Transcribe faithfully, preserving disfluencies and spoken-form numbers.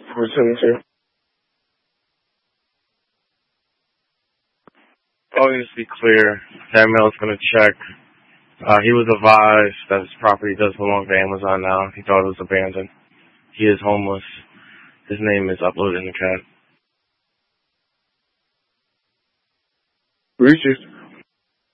four seventy-two. Always be clear, that mail's going to check. Uh, he was advised that his property does belong to Amazon now. He thought it was abandoned. He is homeless. His name is uploaded in the cat. Reaches.